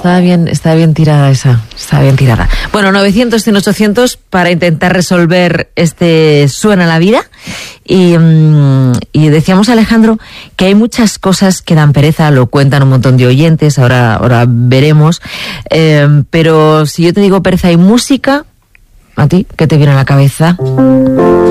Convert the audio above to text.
estaba bien tirada esa. Estaba bien tirada. Bueno, 900, 100, 800 para intentar resolver este Suena la Vida. Y decíamos, Alejandro, que hay muchas cosas que dan pereza, lo cuentan un montón de oyentes, ahora veremos. Pero si yo te digo pereza y música, ¿a ti qué te viene a la cabeza?